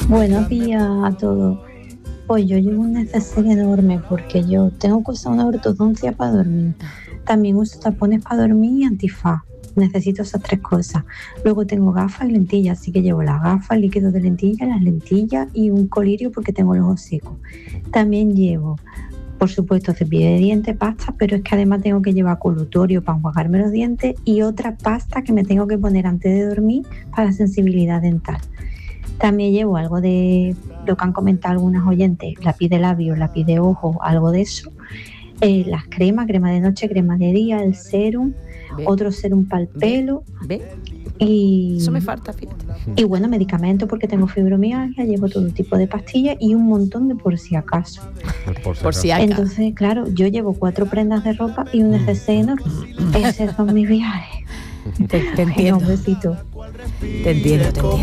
Buenos días a todos. Pues yo llevo un neceser enorme porque yo tengo que usar una ortodoncia para dormir. También uso tapones para dormir y antifaz. Necesito esas 3 cosas. Luego tengo gafas y lentillas, así que llevo las gafas, líquido de lentillas, las lentillas y un colirio porque tengo los ojos secos. También llevo, por supuesto, cepillo de dientes, pasta, pero es que además tengo que llevar colutorio para enjuagarme los dientes y otra pasta que me tengo que poner antes de dormir para sensibilidad dental. También llevo algo de lo que han comentado algunas oyentes, lápiz de labios, lápiz de ojo, algo de eso. Las cremas, crema de noche, crema de día, el serum, otro serum para el pelo. Y eso me falta, fíjate. Y bueno, medicamentos porque tengo fibromialgia, llevo todo tipo de pastillas y un montón de por si acaso. Por si acaso. Entonces, claro, yo llevo 4 prendas de ropa y un neceser enorme. Esos son mis viajes. Te entiendo. Un besito. Te entiendo.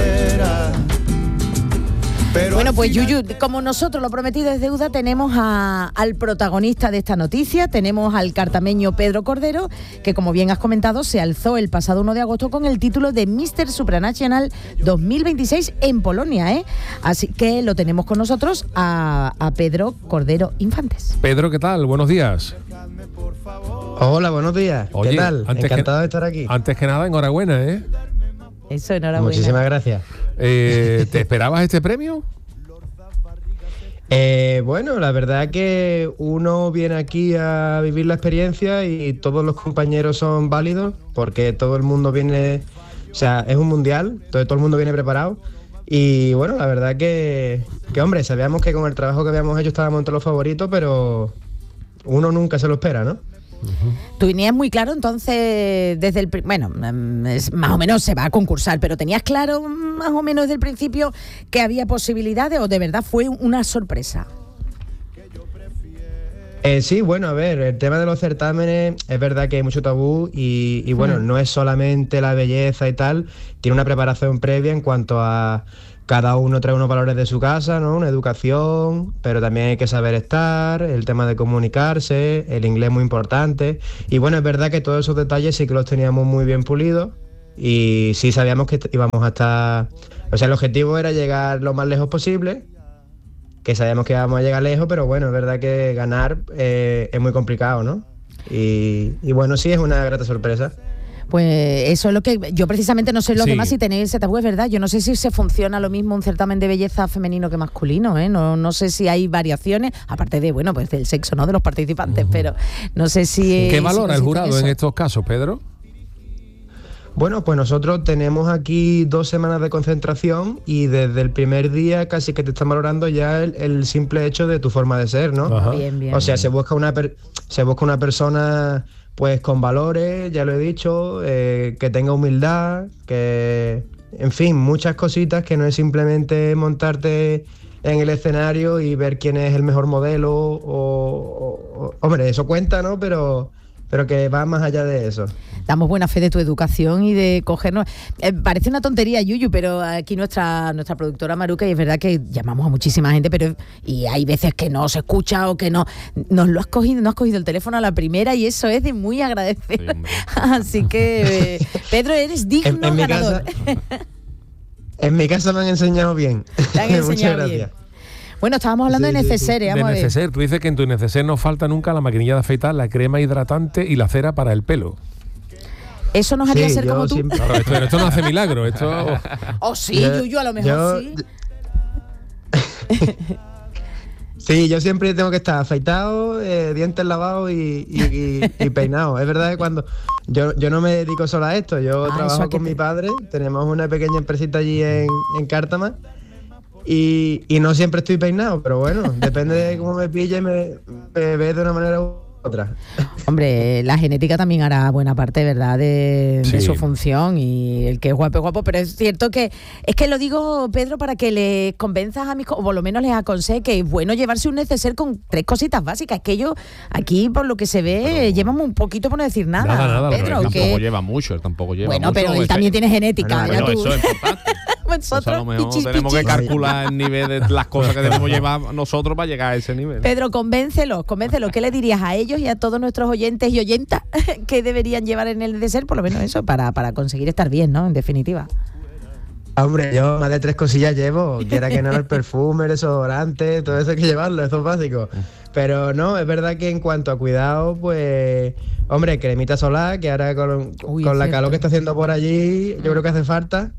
Bueno, pues Yuyu, como nosotros lo prometido es deuda, tenemos al protagonista de esta noticia, tenemos al cartameño Pedro Cordero, que como bien has comentado, se alzó el pasado 1 de agosto con el título de Mr. Supranacional 2026 en Polonia, ¿eh? Así que lo tenemos con nosotros a Pedro Cordero Infantes. Pedro, ¿qué tal? Buenos días. Hola, buenos días. Oye, ¿qué tal? Encantado de estar aquí. Antes que nada, enhorabuena, ¿eh? Eso, enhorabuena. Muchísimas gracias. ¿Te esperabas este premio? Bueno, la verdad que uno viene aquí a vivir la experiencia y todos los compañeros son válidos porque todo el mundo viene, o sea, es un mundial, entonces todo el mundo viene preparado. Y bueno, la verdad que hombre, sabíamos que con el trabajo que habíamos hecho estábamos entre los favoritos, pero uno nunca se lo espera, ¿no? Tú tenías muy claro, entonces, desde el... más o menos se va a concursar, pero ¿tenías claro más o menos desde el principio que había posibilidades o de verdad fue una sorpresa? Sí, bueno, a ver, el tema de los certámenes es verdad que hay mucho tabú y bueno, no es solamente la belleza y tal, tiene una preparación previa en cuanto a... Cada uno trae unos valores de su casa, ¿no? Una educación, pero también hay que saber estar, el tema de comunicarse, el inglés muy importante. Y bueno, es verdad que todos esos detalles sí que los teníamos muy bien pulidos y sí sabíamos que íbamos a estar... O sea, el objetivo era llegar lo más lejos posible, que sabíamos que íbamos a llegar lejos, pero bueno, es verdad que ganar es muy complicado, ¿no? Y bueno, sí, es una grata sorpresa. Pues eso es lo que yo precisamente no sé los demás si tenéis ese tabú, es verdad. Yo no sé si se funciona lo mismo un certamen de belleza femenino que masculino, ¿eh? No sé si hay variaciones, aparte de, bueno, pues del sexo, ¿no? De los participantes, pero no sé si... ¿Qué valora el jurado en estos casos, Pedro? Bueno, pues nosotros tenemos aquí 2 semanas de concentración y desde el primer día casi que te están valorando ya el simple hecho de tu forma de ser, ¿no? Bien, o sea, se busca una persona... Pues con valores, ya lo he dicho, que tenga humildad, que, en fin, muchas cositas que no es simplemente montarte en el escenario y ver quién es el mejor modelo hombre, eso cuenta, ¿no? Pero que va más allá de eso. Damos buena fe de tu educación y de cogernos... parece una tontería, Yuyu, pero aquí nuestra productora Maruca, y es verdad que llamamos a muchísima gente, pero y hay veces que no se escucha o que no has cogido el teléfono a la primera y eso es de muy agradecer. Sí, así que, Pedro, eres digno ganador. En mi casa me han enseñado bien. Muchas gracias. Bien. Bueno, estábamos hablando de neceseres. De neceser, tú dices que en tu neceser no falta nunca la maquinilla de afeitar, la crema hidratante y la cera para el pelo. ¿Eso nos haría ser como tú? Siempre... Claro, esto no hace milagro, esto... Oh, sí, Yuyu, a lo mejor sí. Sí, yo siempre tengo que estar afeitado, dientes lavados y peinado. Es verdad que cuando... Yo no me dedico solo a esto, yo trabajo con mi padre, tenemos una pequeña empresita allí en Cártama. Y no siempre estoy peinado, pero bueno, depende de cómo me pille y me ve de una manera u otra. Hombre, la genética también hará buena parte, ¿verdad?, de su función, y el que es guapo, pero es cierto que, es que lo digo, Pedro, para que les convenzas a o por lo menos les aconseje que es bueno llevarse un neceser con 3 cositas básicas, que ellos aquí, por lo que se ve, llevan un poquito por no decir nada, Pedro. Tampoco lleva mucho, Bueno, pero él también tiene genética. Bueno, eso es importante. Nosotros a lo mejor tenemos que calcular el nivel de las cosas que debemos llevar nosotros para llegar a ese nivel. Pedro, convéncelos. ¿Qué le dirías a ellos y a todos nuestros oyentes y oyentas que deberían llevar en el neceser, por lo menos eso, para conseguir estar bien, ¿no? En definitiva. Hombre, yo más de 3 cosillas llevo, quiera que no, el perfume, el desodorante, todo eso hay que llevarlo, eso es básico. Pero no, es verdad que en cuanto a cuidado, pues, hombre, cremita solar, que ahora con la calor que está haciendo por allí, yo creo que hace falta.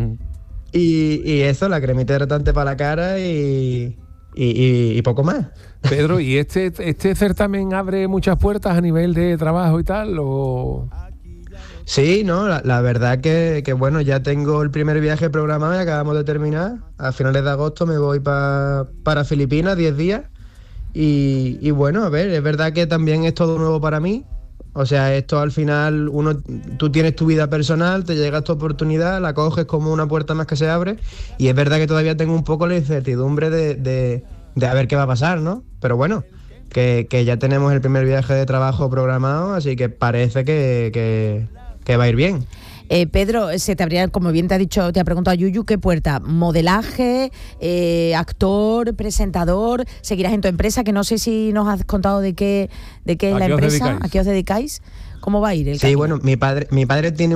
Y eso, la cremita hidratante para la cara y poco más. Pedro, ¿y este certamen abre muchas puertas a nivel de trabajo y tal? ¿O...? Sí, no, la verdad que bueno, ya tengo el primer viaje programado y acabamos de terminar. A finales de agosto me voy para Filipinas, 10 días. Y bueno, a ver, es verdad que también es todo nuevo para mí. O sea, esto al final, tú tienes tu vida personal, te llega esta oportunidad, la coges como una puerta más que se abre. Y es verdad que todavía tengo un poco la incertidumbre de a ver qué va a pasar, ¿no? Pero bueno, que ya tenemos el primer viaje de trabajo programado, así que parece que va a ir bien. Pedro, se te habría, como bien te ha preguntado Yuyu, ¿qué puerta? ¿Modelaje, actor, presentador? ¿Seguirás en tu empresa? Que no sé si nos has contado de qué es la empresa, ¿a qué os dedicáis? ¿Cómo va a ir el camino? Sí, bueno, mi padre tiene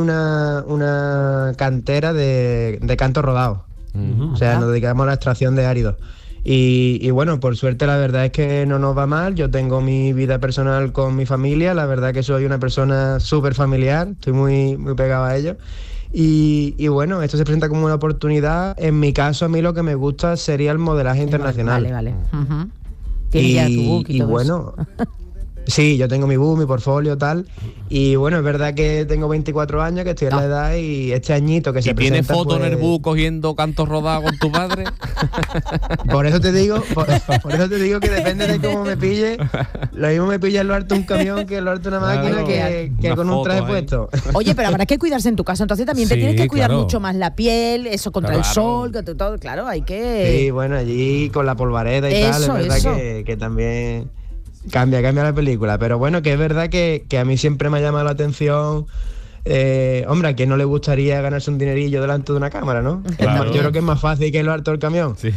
una cantera de canto rodado. O sea, nos dedicamos a la extracción de áridos. Y bueno, por suerte la verdad es que no nos va mal. Yo tengo mi vida personal con mi familia. La verdad que soy una persona súper familiar. Estoy muy, muy pegado a ello. Y bueno, esto se presenta como una oportunidad. En mi caso, a mí lo que me gusta sería el modelaje internacional. Vale. Tienes ya tu book y todo bueno, sí, yo tengo mi book, mi portfolio, tal. Y bueno, es verdad que tengo 24 años, que estoy en la edad, y este añito que se presenta... ¿Y tienes fotos pues... en el book cogiendo cantos rodados con tu padre? Por eso te digo que depende de cómo me pille. Lo mismo me pilla en lo harto un camión que en lo harto una máquina, que con un traje puesto. Oye, pero habrá que cuidarse en tu caso, entonces también te tienes que cuidar mucho más la piel, eso contra el sol, todo, claro, hay que... Sí, bueno, allí con la polvareda y tal, es verdad que también... Cambia la película, pero bueno, que es verdad que a mí siempre me ha llamado la atención. Hombre, ¿a quién no le gustaría ganarse un dinerillo delante de una cámara, no? Claro. Yo creo que es más fácil que lo harto el camión. Sí.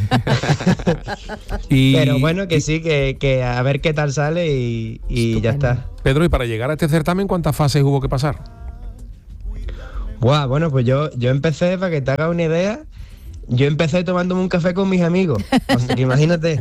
Pero bueno, que sí, que a ver qué tal sale y ya está. Pedro, y para llegar a este certamen, ¿cuántas fases hubo que pasar? Buah, bueno, pues yo empecé, para que te hagas una idea, yo empecé tomándome un café con mis amigos. O sea, que imagínate.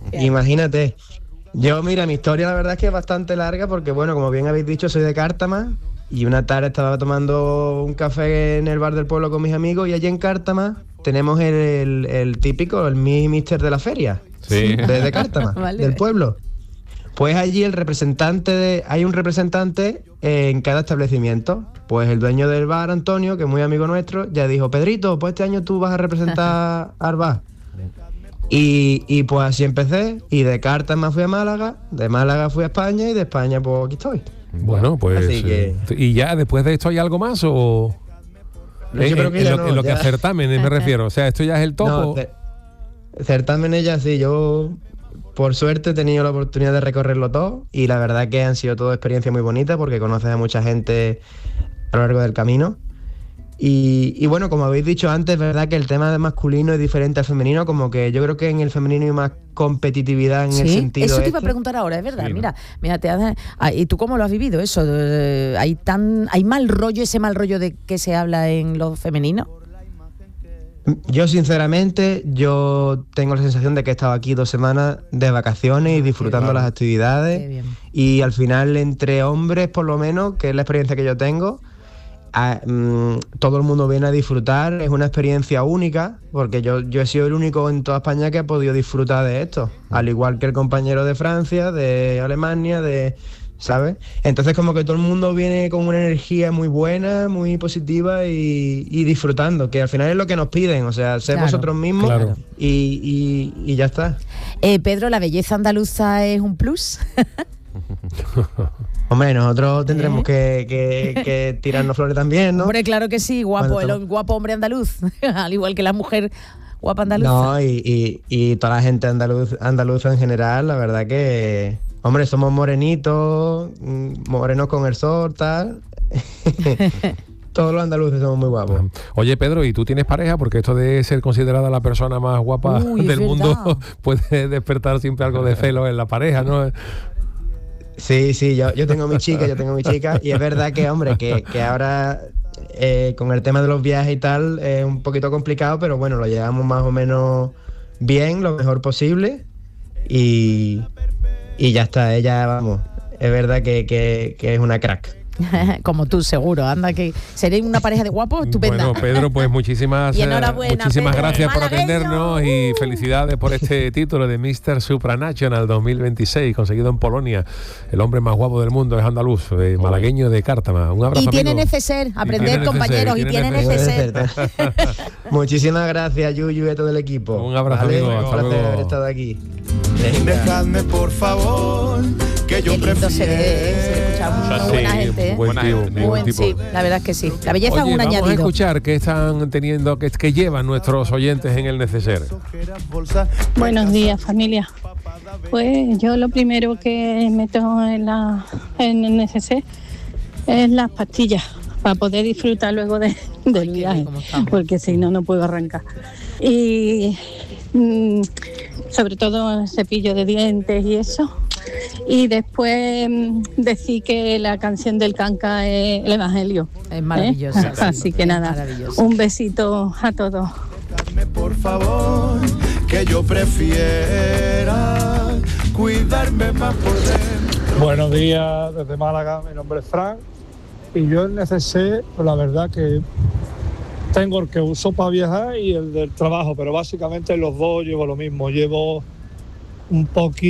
Yo, mira, mi historia la verdad es que es bastante larga porque, bueno, como bien habéis dicho, soy de Cártama y una tarde estaba tomando un café en el bar del pueblo con mis amigos y allí en Cártama tenemos el típico, el mister de la feria, de Cártama, del pueblo. Pues allí hay un representante en cada establecimiento. Pues el dueño del bar, Antonio, que es muy amigo nuestro, ya dijo: Pedrito, pues este año tú vas a representar al bar. Y pues así empecé, y de Cártama fui a Málaga, de Málaga fui a España y de España pues aquí estoy. Bueno, pues... ¿Y ya después de esto hay algo más o...? Yo creo que en lo que a certámenes me refiero, o sea, ¿esto ya es el topo? No, certámenes ya sí, yo por suerte he tenido la oportunidad de recorrerlo todo y la verdad que han sido todas experiencias muy bonitas porque conoces a mucha gente a lo largo del camino. Y bueno, como habéis dicho antes, es verdad que el tema de masculino es diferente al femenino, como que yo creo que en el femenino hay más competitividad en el sentido eso te iba a preguntar ahora, es verdad, mira, ¿y tú cómo lo has vivido eso? ¿Hay mal rollo, ese mal rollo de que se habla en lo femenino? Yo sinceramente, yo tengo la sensación de que he estado aquí 2 semanas de vacaciones y disfrutando las actividades, y al final entre hombres, por lo menos, que es la experiencia que yo tengo, todo el mundo viene a disfrutar. Es una experiencia única porque yo he sido el único en toda España que ha podido disfrutar de esto, al igual que el compañero de Francia, de Alemania, ¿sabes? Entonces como que todo el mundo viene con una energía muy buena, muy positiva y disfrutando, que al final es lo que nos piden, o sea, ser vosotros mismos y ya está. Pedro, ¿la belleza andaluza es un plus? Hombre, nosotros tendremos que tirarnos flores también, ¿no? Hombre, claro que sí, guapo, el guapo hombre andaluz, al igual que la mujer guapa andaluza. No, y toda la gente andaluza en general, la verdad que, hombre, somos morenitos, morenos con el sol, tal. Todos los andaluces somos muy guapos. Oye, Pedro, ¿y tú tienes pareja? Porque esto de ser considerada la persona más guapa del mundo puede despertar siempre algo de celo en la pareja, ¿no? Sí, yo tengo mi chica, y es verdad que, hombre, que ahora con el tema de los viajes y tal es un poquito complicado, pero bueno, lo llevamos más o menos bien, lo mejor posible y ya está. Ella, vamos, es verdad que es una crack. Como tú, seguro. Anda, que seréis una pareja de guapos estupenda. Bueno, Pedro, pues muchísimas Pedro, gracias por malagueño. atendernos y felicidades por este título de Mr. Supranational 2026, conseguido en Polonia. El hombre más guapo del mundo es andaluz, malagueño de Cártama. Un abrazo, y tiene amigo. neceser, aprender, compañeros, y tiene neceser. Muchísimas gracias, Yuyu, y a todo el equipo. Un abrazo, ¿vale? amigo. Un placer haber estado aquí. Dejadme, por favor, que yo prefiero. Se le escucha muy buena gente, ¿eh? Buen tipo. Sí, la verdad es que sí. La belleza es un vamos añadido. a escuchar qué están teniendo, que llevan nuestros oyentes en el neceser. Buenos días, familia. Pues yo lo primero que meto en el neceser es las pastillas para poder disfrutar luego del viaje, porque si no puedo arrancar. Y sobre todo el cepillo de dientes y eso. Y después decir que la canción del Canca es el Evangelio. Es maravillosa. Así que nada, un besito a todos. Por favor, que yo prefiera cuidarme más por dentro. Buenos días desde Málaga, mi nombre es Frank y yo el neceser, pues la verdad que tengo el que uso para viajar y el del trabajo, pero básicamente los dos llevo lo mismo. Llevo un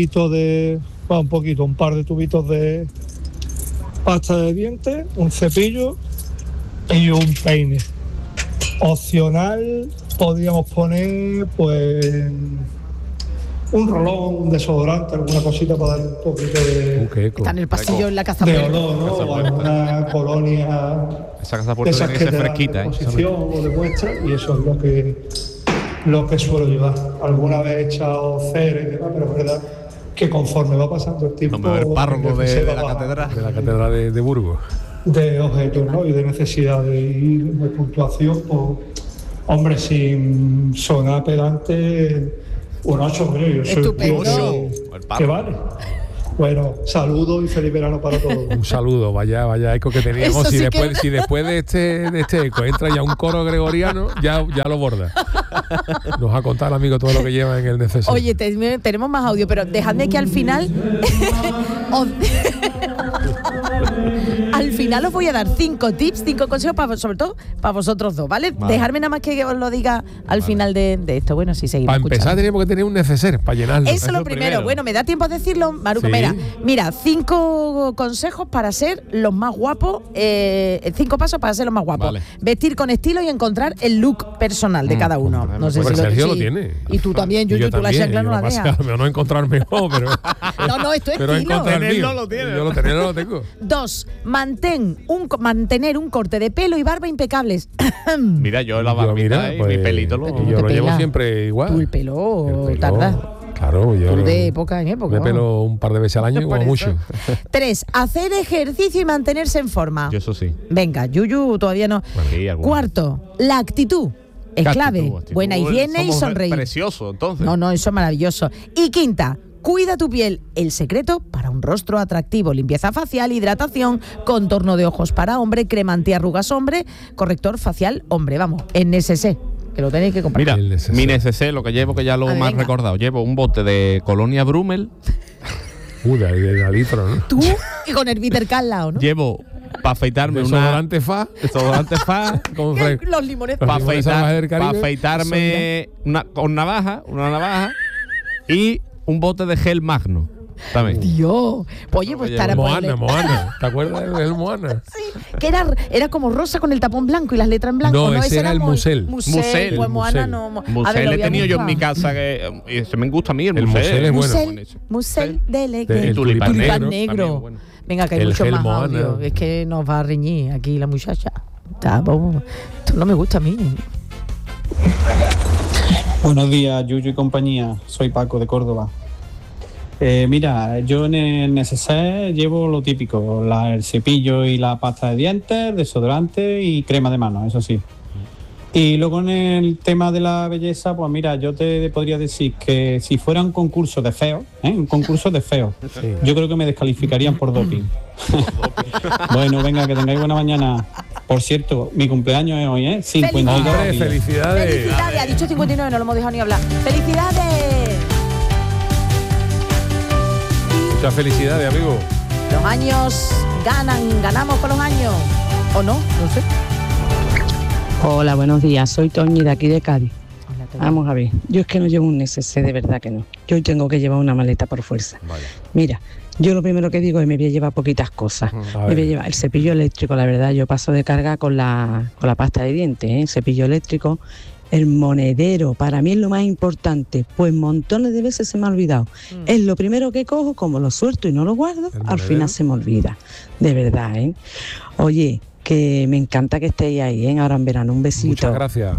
par de tubitos de pasta de dientes, un cepillo y un peine. Opcional podríamos poner pues un rolón, un desodorante, alguna cosita para dar un poquito de... Está en el pasillo en la caza de olor, ¿no? O alguna colonia... Esa casa puerta tiene que ser fresquita, o de muestra, y eso es lo que suelo llevar. Alguna vez he echado cera y demás, pero es verdad que conforme va pasando el tiempo... el párroco de la catedral. De la catedral de Burgos. De objetos, ¿no? Y de necesidad de ir de puntuación, pues, hombre, sin sonar pedante, un 8, hombre, yo soy estupendo. Que vale. Bueno, saludos y feliz verano para todos. Un saludo, vaya eco que teníamos. Si después de este eco entra ya un coro gregoriano, ya lo borda. Nos ha contado el amigo todo lo que lleva en el neceser. Oye, tenemos más audio, pero dejadme que al final al final os voy a dar 5 tips, 5 consejos, sobre todo para vosotros dos, ¿vale? Dejarme nada más que os lo diga al final de esto. Bueno, si seguimos. Para empezar tenemos que tener un neceser para llenarlo. Eso es lo primero. Bueno, ¿me da tiempo a decirlo, Maruco? Sí. Mira, 5 consejos para ser los más guapos, 5 pasos para ser los más guapos. Vale. Vestir con estilo y encontrar el look personal de cada uno. No sé si Sergio lo tiene. Y tú también, Yuyu, tú la chancla no la dejas. No encontrarme yo, pero... no, esto es pero estilo. Tenerlo lo tiene. Yo lo tengo. 2. Mantener un corte de pelo y barba impecables. Mira, yo la barbita y mi pelito yo lo llevo siempre igual. Tú el pelo tarda. Claro, yo de época en época. Me pelo un par de veces al año como mucho. 3. Hacer ejercicio y mantenerse en forma. Yo eso sí. Venga, Yuyu todavía no. Bueno, 4. La actitud. Es clave. Buena higiene y sonreír. Precioso, entonces. No, eso es maravilloso. Y 5. Cuida tu piel. El secreto para un rostro atractivo. Limpieza facial, hidratación, contorno de ojos para hombre, crema antiarrugas hombre, corrector facial hombre. Vamos, en neceser, que lo tenéis que comprar. Mira, mi neceser, lo que llevo, que ya lo más recordado. Llevo un bote de Colonia Brummel. De litro, ¿no? Tú y con el Viterca al lado, ¿no? Llevo para afeitarme desodorante fa con los limones. Para afeitarme una navaja y un bote de gel Magno. También. Dios. Oye, pues estará Moana. ¿Te acuerdas del Moana? Sí. Que era como rosa con el tapón blanco y las letras en blanco. No, ese era el Musel. Musel. Pues Moana no. Musel he tenido yo en mi casa que se me gusta a mí el Musel. Es bueno. Musel de tulipán negro. Bueno. Venga, que hay mucho más audio. Es que nos va a reñir aquí la muchacha. Esto no me gusta a mí. Buenos días, Yuyu y compañía. Soy Paco de Córdoba. Mira, yo en el neceser llevo lo típico, el cepillo y la pasta de dientes, desodorante y crema de manos, eso sí. Y luego en el tema de la belleza, pues mira, yo te podría decir que si fuera un concurso de feos, yo creo que me descalificarían por doping. Bueno, venga, que tengáis buena mañana. Por cierto, mi cumpleaños es hoy, 52 días. Felicidades. Felicidades, ha dicho 59, no lo hemos dejado ni hablar. ¡Felicidades! Muchas felicidades, amigo. Los años ganamos con los años. ¿O no? No sé. Hola, buenos días. Soy Toñi de aquí de Cádiz. Vamos a ver, yo es que no llevo un neceser, de verdad que no. Yo tengo que llevar una maleta por fuerza. Vale. Mira, yo lo primero que digo es me voy a llevar poquitas cosas. Me voy a llevar el cepillo eléctrico, la verdad, yo paso de carga con la pasta de dientes, el cepillo eléctrico, el monedero, para mí es lo más importante, pues montones de veces se me ha olvidado. Es lo primero que cojo, como lo suelto y no lo guardo, al final se me olvida, de verdad, Oye, que me encanta que estéis ahí, ahora en verano, un besito. Muchas gracias.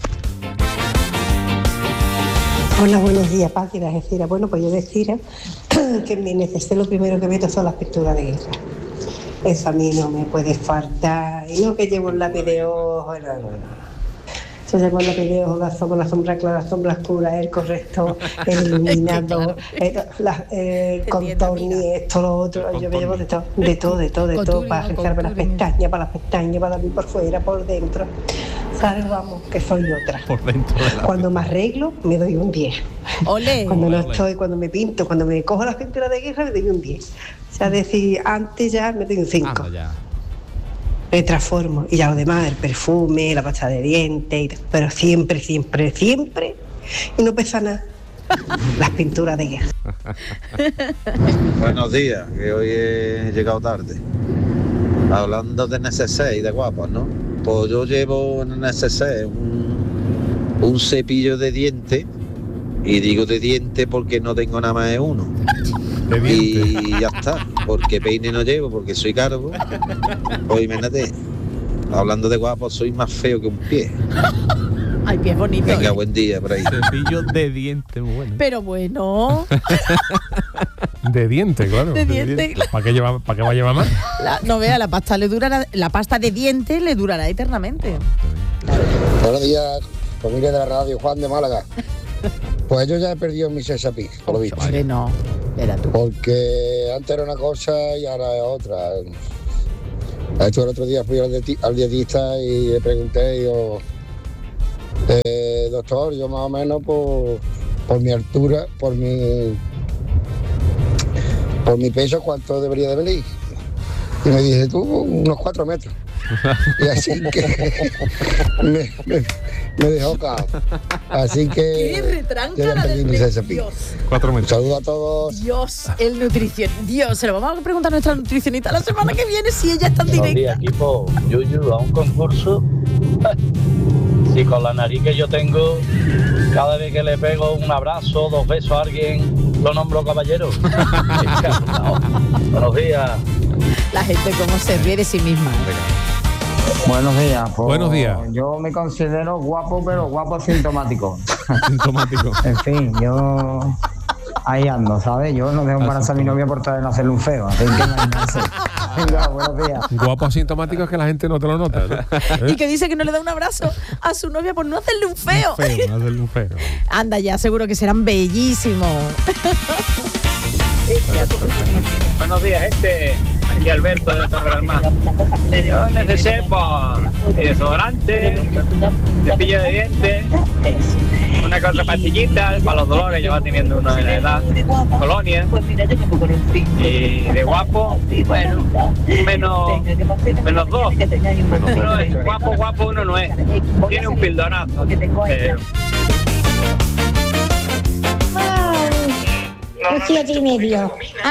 Hola, buenos días, Paz y las Algeciras. Bueno, pues yo decir que en mi neceser lo primero que meto son las pinturas de guerra. Eso a mí no me puede faltar. Y no que llevo el lápiz de ojo, no. Yo llevo el lápiz de ojo, la sombra clara, la sombra oscura, el corrector, el iluminado, el contorno, esto, lo otro. Yo me llevo de todo, para arreglarme las pestañas, para mí por fuera, por dentro. ¿Sabes? Vamos, que soy otra. Por dentro de la cuando me arreglo, me doy un 10. ¡Olé! Cuando no estoy, cuando me pinto, cuando me cojo las pinturas de guerra, me doy un 10. O sea, decir, antes ya me doy un 5. Me transformo. Y ya lo demás, el perfume, la pasta de dientes, pero siempre, y no pesa nada, las pinturas de guerra. Buenos días, que hoy he llegado tarde. Hablando de neceser y de guapos, ¿no? Pues yo llevo en el neceser un cepillo de dientes, y digo de dientes porque no tengo nada más de uno. Y ya está, porque peine no llevo, porque soy calvo. Pues imagínate, hablando de guapos, soy más feo que un pie. Ay, pie bonito. Venga, buen día por ahí. Cepillo de dientes, muy bueno. Pero bueno. De diente, claro. De diente. ¿Para qué va a llevar más? No vea, la pasta la pasta de dientes le durará eternamente. Buenos días, familia de la radio, Juan de Málaga. Pues yo ya he perdido mi sesapí, por lo visto. Vale, no, era tú. Porque antes era una cosa y ahora es otra. Esto el otro día fui al dietista y le pregunté, digo, doctor, yo más o menos por mi altura, por mi peso, ¿cuánto debería de medir? Y me dice, tú, unos 4 metros. Y así que me dejó cao. Así que ¡qué retranca ya perdí mi Dios! 4 metros. Saludos a todos. Dios, el nutricionista. Dios, se lo vamos a preguntar a nuestra nutricionista la semana que viene si ella está en directo. Buenos días, equipo. Yuyu, a un concurso. Si con la nariz que yo tengo, cada vez que le pego un abrazo, 2 besos a alguien, lo nombro caballero. Buenos días. La gente como se ríe de sí misma. Buenos días. Pues, buenos días. Yo me considero guapo, pero guapo sintomático. Sintomático. En fin, yo ahí ando, ¿sabes? Yo no dejo embarazar a mi novia por tratar de no hacerle un feo. Así que imaginarse. Venga, buenos días. Guapo asintomático es que la gente no te lo nota, ¿no? Y que dice que no le da un abrazo a su novia por no hacerle un feo. No hacerle un feo. Anda ya, seguro que serán bellísimos. Buenos días, gente. Aquí Alberto de Torre del Mar. Yo necesito desodorante, cepillo de dientes, una cosa pastillita para los dolores, ya va teniendo una de la edad, colonia, y de guapo, bueno, menos 2. No es, guapo uno no es, tiene un pildonazo. Un 7,5.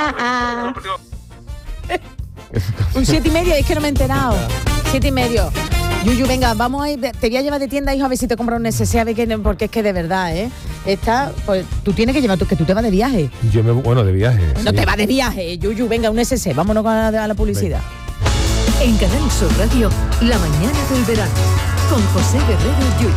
Un 7,5, es que no me he enterado. 7,5. Yuyu, venga, vamos a ir, te voy a llevar de tienda, hijo, a ver si te compras un neceser, a ver qué, porque es que de verdad, pues tú tienes que llevar, que tú te vas de viaje. Yo de viaje. No sí. Te vas de viaje, Yuyu, venga, un neceser, vámonos a la publicidad. Venga. En Canal Sur Radio, La Mañana del Verano, con José Guerrero Yuyu.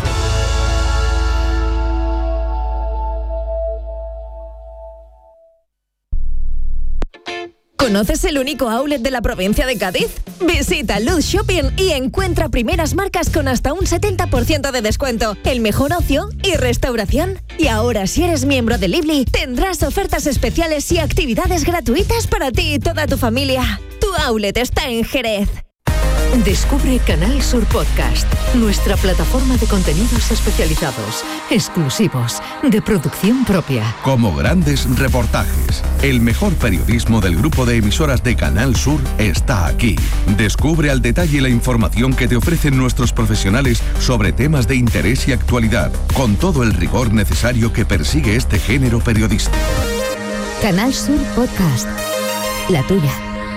¿Conoces el único outlet de la provincia de Cádiz? Visita Luz Shopping y encuentra primeras marcas con hasta un 70% de descuento, el mejor ocio y restauración. Y ahora, si eres miembro de Lively, tendrás ofertas especiales y actividades gratuitas para ti y toda tu familia. Tu outlet está en Jerez. Descubre Canal Sur Podcast, nuestra plataforma de contenidos especializados, exclusivos, de producción propia. Como grandes reportajes, el mejor periodismo del grupo de emisoras de Canal Sur está aquí. Descubre al detalle la información que te ofrecen nuestros profesionales sobre temas de interés y actualidad, con todo el rigor necesario que persigue este género periodístico. Canal Sur Podcast, la tuya.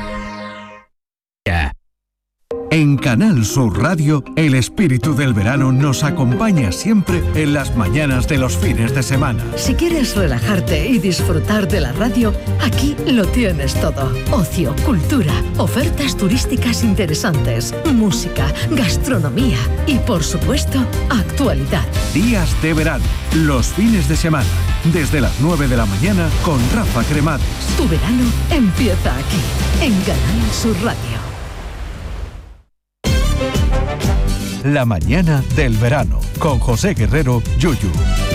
En Canal Sur Radio, el espíritu del verano nos acompaña siempre en las mañanas de los fines de semana. Si quieres relajarte y disfrutar de la radio, aquí lo tienes todo. Ocio, cultura, ofertas turísticas interesantes, música, gastronomía y, por supuesto, actualidad. Días de verano, los fines de semana, desde las 9 de la mañana con Rafa Cremades. Tu verano empieza aquí, en Canal Sur Radio. La mañana del verano, con José Guerrero, Yuyu.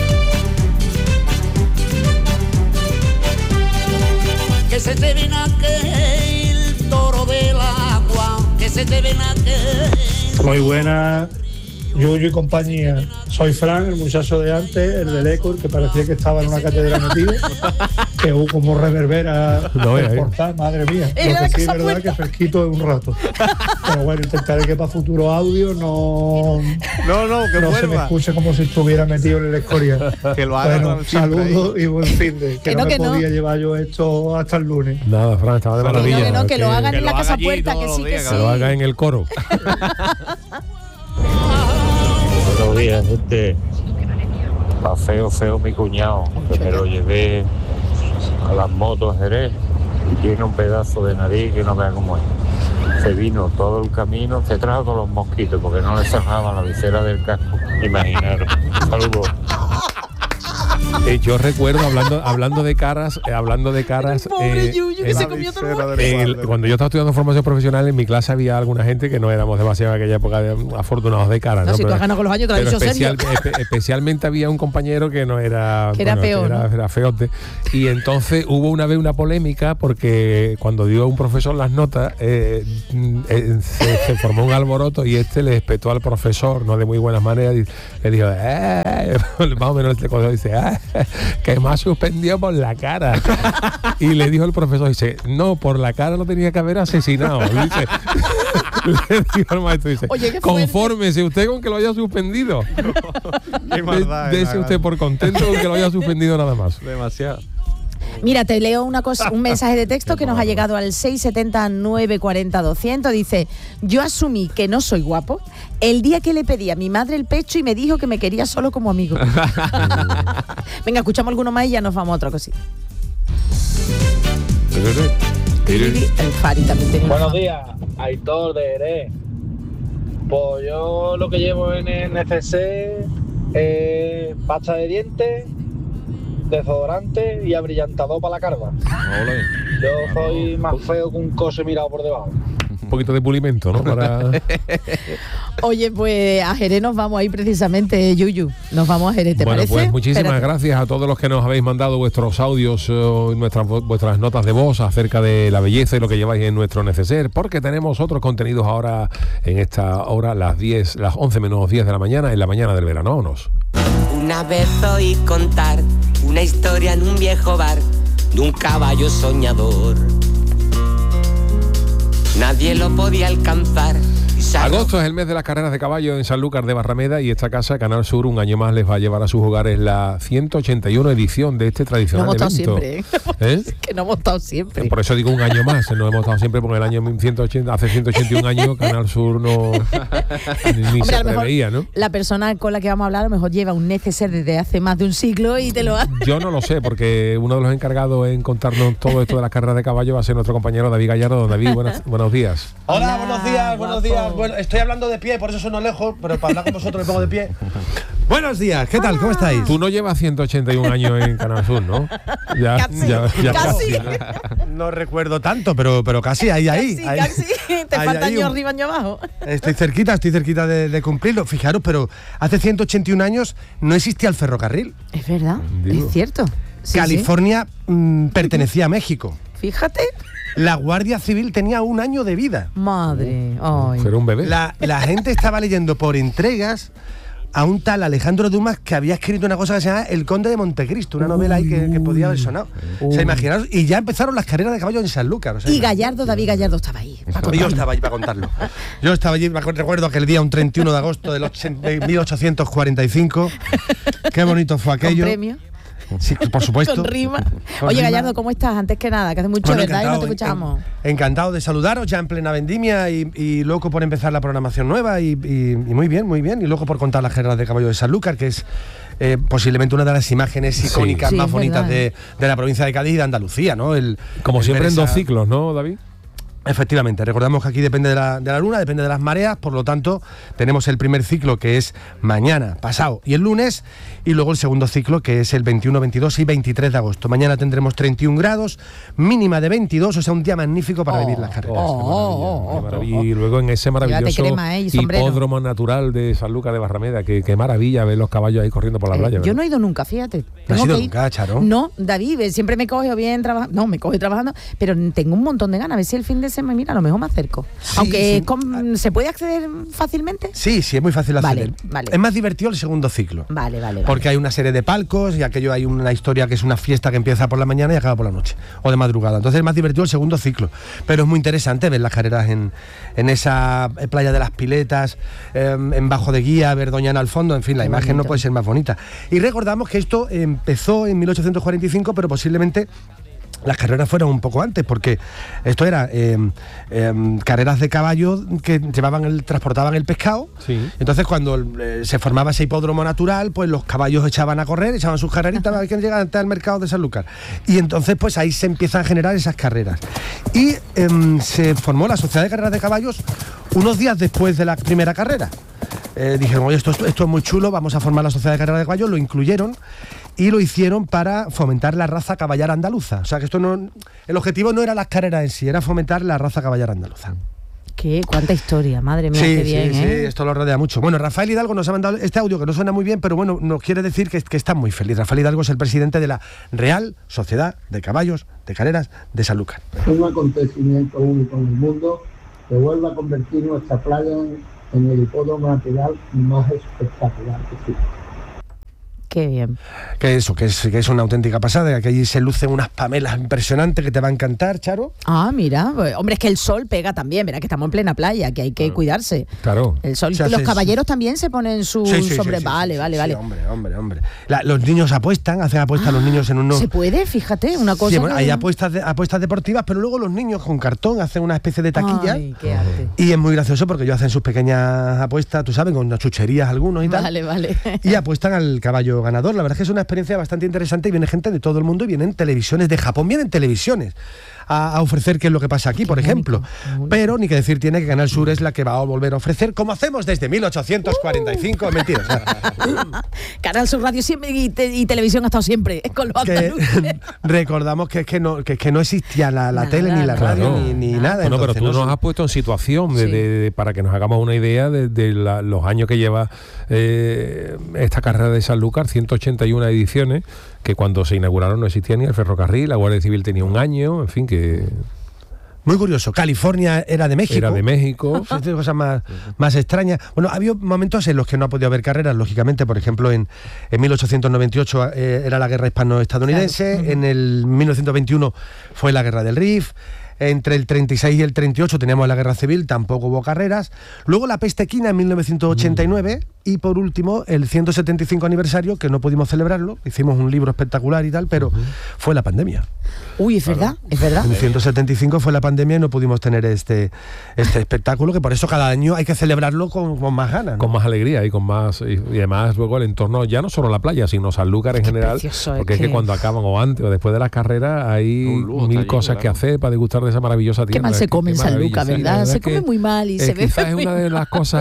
Que se te ven aquel toro del agua, que se te ven aquel... Muy buena, Yuyu y compañía. Soy Fran, el muchacho de antes, el del Eco, que parecía que estaba en una catedral metido, que hubo como reverbera el portal, madre mía. Lo que sí es verdad que fresquito de un rato. Pero bueno, intentaré que para futuro audio no se me escuche como si estuviera metido en el Escorial. Que lo haga. Bueno, saludos y buen fin de. Que no me podía llevar yo esto hasta el lunes. Nada, Fran, estaba de maravilla. Que lo hagan en la casa puerta, que sí, que sí. Que lo hagan en el coro. Buenos días, gente. Va feo mi cuñado, que me lo llevé a las motos Jerez y tiene un pedazo de nariz que no vea cómo es. Se vino todo el camino, se trajo todos los mosquitos porque no le cerraba la visera del casco. Imaginaros. Saludos. Yo recuerdo hablando de caras, pobre Yuyu, que se comió todo cuando yo estaba estudiando formación profesional, en mi clase había alguna gente que no éramos demasiado en aquella época afortunados de cara, ¿no? Si tú has ganado con los años, te lo has dicho serio. Especialmente había un compañero que no era, que era peor, era feote, y entonces hubo una vez una polémica porque cuando dio un profesor las notas se formó un alboroto y le espetó al profesor, no de muy buenas maneras, y le dijo más o menos el dice que me ha suspendido por la cara. Y le dijo el profesor, dice, no, por la cara lo tenía que haber asesinado. Dice, le dijo al maestro, dice, confórmese usted con que lo haya suspendido. Dese usted por contento con que lo haya suspendido nada más. Demasiado. Mira, te leo un mensaje de texto que nos ha llegado al 670 940 200. Dice, yo asumí que no soy guapo el día que le pedí a mi madre el pecho y me dijo que me quería solo como amigo. Venga, escuchamos alguno más y ya nos vamos a otra cosita. El Fari también tenía. Buenos días, Aitor de Jerez. Pues yo lo que llevo en el NCC es pasta de dientes, desodorante y abrillantador para la carva. Yo soy más feo que un coche mirado por debajo. Un poquito de pulimento, ¿no? Oye, pues a Jerez nos vamos ahí precisamente, Yuyu. Nos vamos a Jerez, ¿te parece? Pues muchísimas gracias a todos los que nos habéis mandado vuestros audios, vuestras notas de voz acerca de la belleza y lo que lleváis en nuestro neceser, porque tenemos otros contenidos ahora en esta hora, las 11 menos 10 de la mañana, en la mañana del verano. Vámonos. Una vez oí contar una historia en un viejo bar de un caballo soñador. Nadie lo podía alcanzar. Agosto es el mes de las carreras de caballo en Sanlúcar de Barrameda y esta casa, Canal Sur, un año más les va a llevar a sus hogares la 181 edición de este tradicional evento. Que no hemos estado siempre. Por eso digo un año más, no hemos estado siempre porque el año 180, hace 181 años Canal Sur no ni se preveía, ¿no? La persona con la que vamos a hablar a lo mejor lleva un neceser desde hace más de un siglo y te lo hace. Yo no lo sé, porque uno de los encargados en contarnos todo esto de las carreras de caballo va a ser nuestro compañero David Gallardo. Don David, buenos días. Hola, buenos días. Bueno, estoy hablando de pie, por eso sueno lejos, pero para hablar con vosotros me pongo de pie. Buenos días, ¿qué tal? ¿Cómo estáis? Tú no llevas 181 años en Canal Sur, ¿no? Casi. No recuerdo tanto, pero casi, ahí. Casi. Te falta año arriba, año abajo. Estoy cerquita de cumplirlo. Fijaros, pero hace 181 años no existía el ferrocarril. Es verdad, es cierto. California pertenecía a México. Fíjate. la Guardia Civil tenía 1 año de vida. Madre, ay. Era un bebé. La gente estaba leyendo por entregas a un tal Alejandro Dumas que había escrito una cosa que se llama El Conde de Montecristo, una novela ahí que podía haber sonado. O sea, imaginaos, y ya empezaron las carreras de caballo en Sanlúcar. O sea, y Gallardo, David Gallardo estaba ahí. Yo estaba allí para contarlo. Yo estaba allí, recuerdo aquel día, un 31 de agosto de 1845. Qué bonito fue aquello. ¿Con premio? Sí, por supuesto. Con rima. Oye, Gallardo, ¿cómo estás? Antes que nada, que hace mucho, ¿verdad? Y no te escuchamos. Encantado de saludaros ya en plena vendimia y loco por empezar la programación nueva y muy bien, muy bien. Y loco por contar las carreras de caballo de Sanlúcar, que es posiblemente una de las imágenes icónicas más bonitas de la provincia de Cádiz y de Andalucía, ¿no? Como siempre en 2 ciclos, ¿no, David? Efectivamente, recordamos que aquí depende de la luna, depende de las mareas, por lo tanto tenemos el primer ciclo que es mañana, pasado y el lunes, y luego el segundo ciclo que es el 21, 22 y 23 de agosto. Mañana tendremos 31 grados, mínima de 22, o sea, un día magnífico para vivir las carreras. Qué maravilla. Y luego en ese maravilloso hipódromo natural de Sanlúcar de Barrameda, qué maravilla ver los caballos ahí corriendo por la playa. Yo no he ido nunca, fíjate. ¿No has ido nunca, Charo? No, David, siempre me cojo bien trabajando, no, me cojo trabajando, pero tengo un montón de ganas, a ver si el fin de semana, mira, a lo mejor me acerco. Sí, aunque ¿se puede acceder fácilmente? Sí, es muy fácil acceder. Vale. Es más divertido el segundo ciclo. Vale. Porque hay una serie de palcos y aquello hay una historia que es una fiesta que empieza por la mañana y acaba por la noche o de madrugada. Entonces es más divertido el segundo ciclo. Pero es muy interesante ver las carreras en esa playa de las Piletas, en Bajo de Guía, ver Doñana al fondo, en fin, la imagen no puede ser más bonita. Y recordamos que esto empezó en 1845, pero posiblemente las carreras fueron un poco antes, porque esto era carreras de caballo que transportaban el pescado. Sí. Entonces cuando se formaba ese hipódromo natural, pues los caballos echaban a correr, echaban sus carreritas para que llegaran al mercado de Sanlúcar. Y entonces pues ahí se empiezan a generar esas carreras. Y se formó la Sociedad de Carreras de Caballos unos días después de la primera carrera. Dijeron, oye, esto es muy chulo, vamos a formar la Sociedad de Carreras de Caballos, lo incluyeron y lo hicieron para fomentar la raza caballara andaluza. O sea que el objetivo no era las carreras en sí, era fomentar la raza caballara andaluza. Cuánta historia, madre mía, qué bien, sí, esto lo rodea mucho. Bueno, Rafael Hidalgo nos ha mandado este audio que no suena muy bien, pero bueno, nos quiere decir que está muy feliz. Rafael Hidalgo es el presidente de la Real Sociedad de Caballos de Carreras de Sanlúcar. Un acontecimiento único en el mundo que vuelve a convertir nuestra playa en el hipódromo natural más espectacular que existe. Qué bien. Que es una auténtica pasada, que allí se lucen unas pamelas impresionantes que te va a encantar, Charo. Ah, mira, hombre, es que el sol pega también, verá que estamos en plena playa, que hay que cuidarse. Claro. El sol, los caballeros también se ponen su sobre. Vale. Sí, hombre. Los niños hacen apuestas los niños en unos. ¿Se puede? Fíjate, una cosa. Sí, bueno, hay apuestas deportivas, pero luego los niños con cartón hacen una especie de taquilla. Ay, qué arte. Y es muy gracioso porque ellos hacen sus pequeñas apuestas, tú sabes, con las chucherías algunos y tal. Vale. Y apuestan al caballo ganador. La verdad es que es una experiencia bastante interesante y viene gente de todo el mundo y vienen televisiones de Japón, vienen televisiones a ofrecer qué es lo que pasa aquí, por ejemplo. Pero ni que decir tiene que Canal Sur es la que va a volver a ofrecer, como hacemos desde 1845. Mentira. Canal Sur Radio siempre y televisión ha estado siempre con los andaluces. Recordamos que no existía la tele ni la radio ni nada. Bueno, entonces, pero tú nos has puesto en situación para que nos hagamos una idea de los años que lleva esta carrera de Sanlúcar, 181 ediciones, que cuando se inauguraron no existía ni el ferrocarril, la Guardia Civil tenía un año, en fin, que... Muy curioso, California era de México. Era de México. Cosas más extrañas. Bueno, había momentos en los que no ha podido haber carreras, lógicamente. Por ejemplo, en 1898 era la guerra hispano-estadounidense, claro. En el 1921 fue la guerra del Rif. Entre el 36 y el 38 teníamos la guerra civil, tampoco hubo carreras. Luego la peste equina en 1989 y por último el 175 aniversario, que no pudimos celebrarlo, hicimos un libro espectacular y tal, pero fue la pandemia. Uy, es verdad. En 175 fue la pandemia y no pudimos tener este espectáculo, que por eso cada año hay que celebrarlo con más ganas, ¿no? Con más alegría y con más y además luego el entorno, ya no solo la playa, sino Sanlúcar en general, porque es que cuando acaban o antes o después de las carreras hay mil cosas que hacer para degustar de esa maravillosa tierra. Qué mal se come en Sanlúcar, ¿verdad? Se come muy mal y se ve quizás es una de las cosas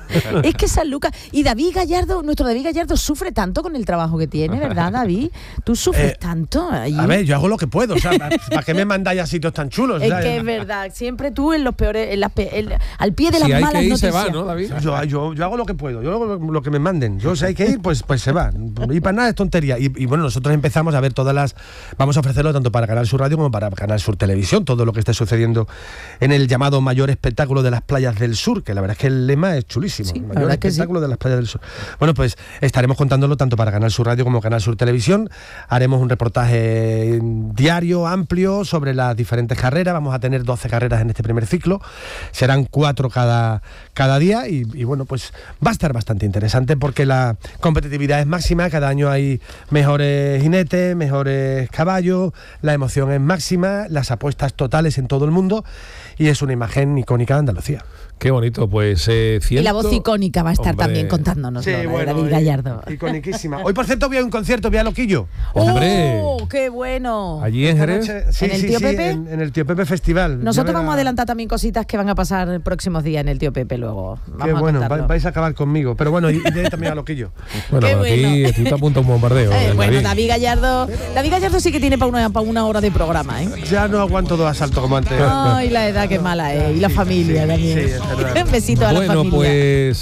Es que Sanlúcar... Y David Gallardo, nuestro David Gallardo sufre tanto con el trabajo que tiene, ¿verdad, David? Tú sufres tanto allí. A ver, yo hago lo que puedo, o sea, ¿para qué me mandáis a sitios tan chulos? Es que es verdad, siempre tú en los peores, al pie de las malas que ir, noticias. se va, ¿no, David? Yo hago lo que puedo, yo hago lo que me manden. Yo si hay que ir, pues se va. Y para nada es tontería. Y bueno, nosotros empezamos a ver vamos a ofrecerlo tanto para Canal Sur Radio como para Canal Sur Televisión, todo lo que esté sucediendo en el llamado mayor espectáculo de las playas del sur, que la verdad es que el lema es chulísimo. Sí, mayor espectáculo de las playas del sur. Bueno, pues estaremos contándolo tanto para Canal Sur Radio como Canal Sur Televisión. Haremos un reportaje diario, amplio, sobre las diferentes carreras. Vamos a tener 12 carreras en este primer ciclo. Serán 4 cada día y bueno, pues va a estar bastante interesante porque la competitividad es máxima. Cada año hay mejores jinetes, mejores caballos, la emoción es máxima, las apuestas totales en todo el mundo y es una imagen icónica de Andalucía. Qué bonito, pues... Y la voz icónica va a estar también contándonos, sí, bueno, David Gallardo. Iconiquísima. Hoy, por cierto, voy a un concierto, voy a Loquillo. ¡Hombre! ¡Oh, qué bueno! ¿Allí en Jerez? Sí, ¿En el Tío Pepe? En el Tío Pepe Festival. Nosotros vamos a adelantar también cositas que van a pasar en próximos días en el Tío Pepe luego. Qué bueno, vais a acabar conmigo. Pero bueno, y también a Loquillo. Bueno, aquí tú te apuntas a un bombardeo. Bueno, David Gallardo sí que tiene para una hora de programa, ¿eh? Ya no aguanto 2 asaltos como antes. Ay, la edad que mala es. Y la familia también. Sí, es verdad. Un besito a la familia. Bueno, pues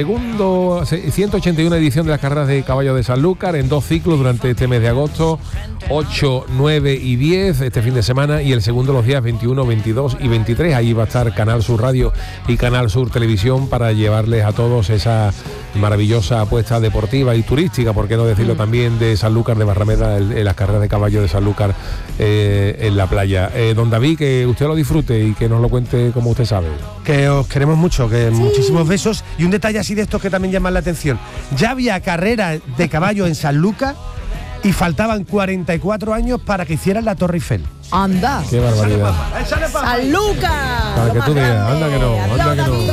181 edición de las carreras de caballo de Sanlúcar en 2 ciclos durante este mes de agosto, 8, 9 y 10 este fin de semana, y el segundo los días 21, 22 y 23. Ahí va a estar Canal Sur Radio y Canal Sur Televisión para llevarles a todos esa maravillosa apuesta deportiva y turística, por qué no decirlo también, de Sanlúcar de Barrameda, en las carreras de caballo de Sanlúcar en la playa. Don David, que usted lo disfrute y que nos lo cuente como usted sabe. Que os queremos mucho, que muchísimos besos. Y un detalle así de estos que también llaman la atención: ya había carrera de caballo en Sanlúcar y faltaban 44 años para que hicieran la Torre Eiffel. ¡Anda! ¡Qué barbaridad! ¡Sanlúcar! Para que tú digas, anda que no, anda que no.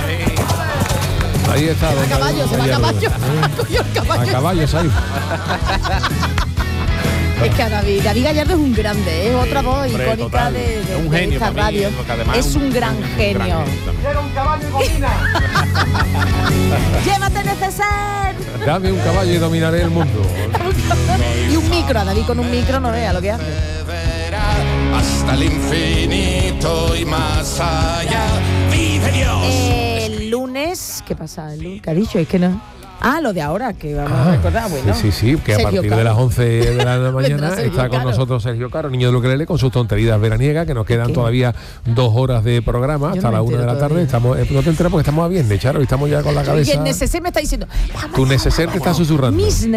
Ahí está. Se va a caballo. A caballos ahí. Es que David Gallardo es un grande, es otra voz icónica de un genio esta radio. Es un gran genio. ¡Quiero un caballo y gomina! ¡Llévate neceser! Dame un caballo y dominaré el mundo. Y un micro, a David con un micro no vea lo que hace. Hasta el infinito y más allá. ¡Vive Dios! El lunes, ¿qué pasa? El lunes, ¿qué ha dicho? Es que no. Lo de ahora, que vamos a recordar, bueno. Sí, que a partir de las 11 de la mañana está con nosotros Sergio Caro, niño de Ukelele, con sus tonterías veraniegas, que nos quedan todavía 2 horas de programa, hasta la 1 de la tarde. Estamos, no te enteras porque estamos a viernes, Charo, y estamos ya con la cabeza. Y el neceser me está diciendo... Tu neceser te está susurrando.